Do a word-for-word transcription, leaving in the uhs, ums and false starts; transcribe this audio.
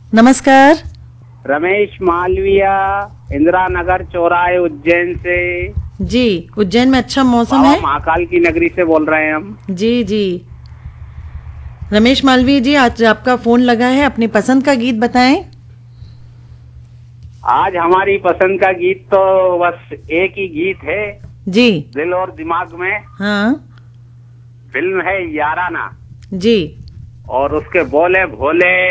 नमस्कार। रमेश मालविया, इंदिरा नगर चौराहे, उज्जैन से। जी, उज्जैन में अच्छा मौसम बाबा है। महाकाल की नगरी से बोल रहे हैं हम। जी जी रमेश मालवीय जी, आज आपका फोन लगा है, अपनी पसंद का गीत बताएं। आज हमारी पसंद का गीत तो बस एक ही गीत है जी। दिल और दिमाग में। हाँ फिल्म है याराना जी। और उसके बोले भोले